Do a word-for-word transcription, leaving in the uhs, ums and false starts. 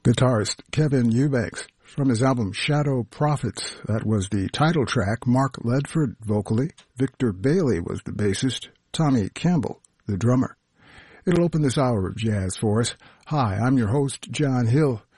Guitarist Kevin Eubanks. From his album Shadow Prophets, that was the title track. Mark Ledford vocally, Victor Bailey was the bassist, Tommy Campbell the drummer. It'll open this hour of jazz for us. Hi, I'm your host, John Hill.